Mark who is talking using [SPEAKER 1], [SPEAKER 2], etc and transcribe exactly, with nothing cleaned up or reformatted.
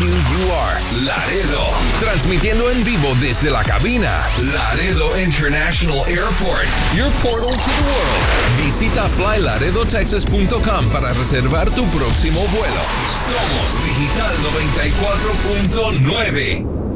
[SPEAKER 1] Q U R, Laredo. Transmitiendo en vivo desde la cabina. Laredo International Airport, your portal to the world. Visita fly laredo texas punto com para reservar tu próximo vuelo. Somos Digital noventa y cuatro punto nueve.